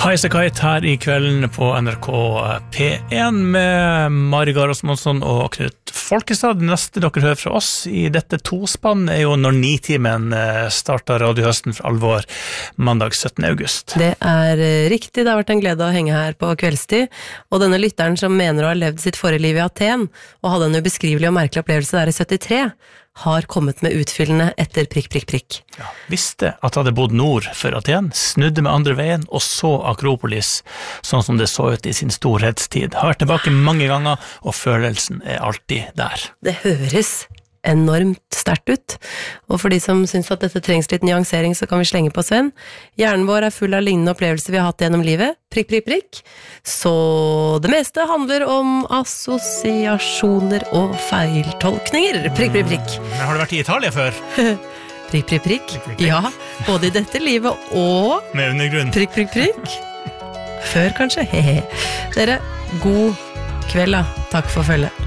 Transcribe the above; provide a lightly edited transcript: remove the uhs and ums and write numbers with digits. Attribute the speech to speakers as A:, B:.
A: Highas a Kite her I kvelden på NRK P1 med Mari Garasmonsson og Knut Folkestad. Det neste dere hører fra oss I dette tospann jo når 9-timen starter radiohøsten for alvor mandag 17. august.
B: Det riktig, det har vært en glede å henge her på kveldstid, og denne lytteren som mener å ha levd sitt forrige liv I Aten, og hadde en ubeskrivelig og merkelig opplevelse der I 73, har kommet med utfyllende etter prikk, prikk, prikk.
A: Ja, visste at jeg hadde bodd nord for Aten, snudde med andre veien og så Akropolis, sånn som det så ut I sin storhetstid. Har vært tilbake mange ganger, og følelsen alltid der.
B: Det høres enormt sterkt ut, og for de som synes at dette trengs litt nyansering, så kan vi slenge på Sven. Hjernen vår full av lignende opplevelser vi har hatt gjennom livet, prikk, prikk, prikk. Så det meste handler om assosiasjoner og feiltolkninger, prikk, prikk, prikk.
A: Men har du vært I Italia før?
B: Prikk, prikk, prikk. Ja, både I dette livet og
A: med undergrunn.
B: Prikk, prikk, prikk. Før kanskje, hehe. Dere, god kveld da. Takk for følget.